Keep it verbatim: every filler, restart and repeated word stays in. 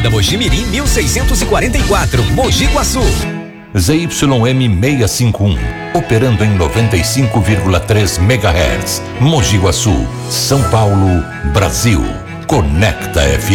Avenida Mojimirim, mil seiscentos e quarenta e quatro, Mogi Guaçu. Z Y M seiscentos e cinquenta e um, operando em noventa e cinco vírgula três megahertz. Mogi Guaçu, São Paulo, Brasil. Conecta F M.